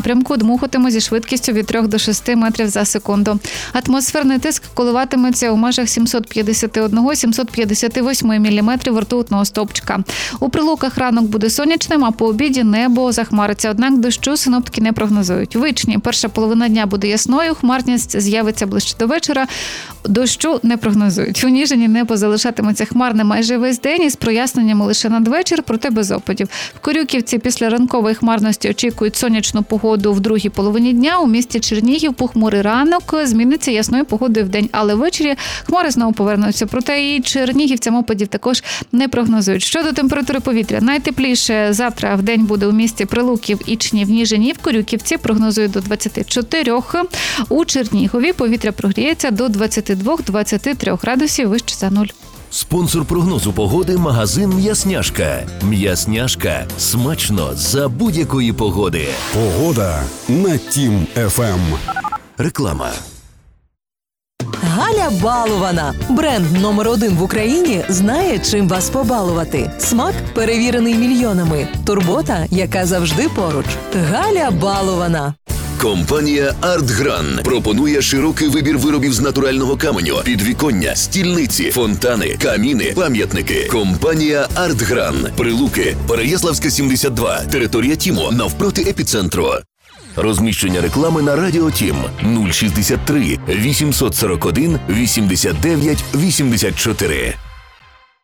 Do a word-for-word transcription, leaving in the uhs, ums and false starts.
Прямку дмухатиме зі швидкістю від трьох до шести метрів за секунду. Атмосферний тиск коливатиметься у межах сімсот п'ятдесят один - сімсот п'ятдесят вісім міліметрів ртутного стовпчика. У Прилуках ранок буде сонячним, а по обіді небо захмариться. Однак дощу синоптики не прогнозують. Вичні перша половина дня буде ясною, хмарність з'явиться ближче до вечора. Дощу не прогнозують. У Ніжині небо залишатиметься хмарним майже весь день із проясненнями лише надвечір, проте без опадів. В Корюківці після ранкової хмарності очікують сонячну погоду в другій половині дня. У місті Чернігів похмурий ранок зміниться ясною погодою в день, але ввечері хмари знову повернуться. Проте і чернігівцям опадів також не прогнозують. Щодо температури повітря, найтепліше завтра в день буде у місті Прилуків, Ічні, в Ніжині, в Корюківці прогнозують до двадцяти чотирьох. У Чернігові повітря прогріється до двадцяти двох - двадцяти трьох градусів вище за нуль. Спонсор прогнозу погоди – магазин «М'ясняшка». «М'ясняшка» – смачно за будь-якої погоди. Погода на Тім еф ем. Реклама. Галя Балована. Бренд номер один в Україні знає, чим вас побалувати. Смак, перевірений мільйонами. Турбота, яка завжди поруч. Галя Балована. Компанія «Артгран» пропонує широкий вибір виробів з натурального каменю, підвіконня, стільниці, фонтани, каміни, пам'ятники. Компанія «Артгран». Прилуки, Переяславська, сімдесят два. Територія Тімо, навпроти епіцентру. Розміщення реклами на Радіо Тім нуль шістдесят три вісімсот сорок один вісімдесят дев'ять вісімдесят чотири.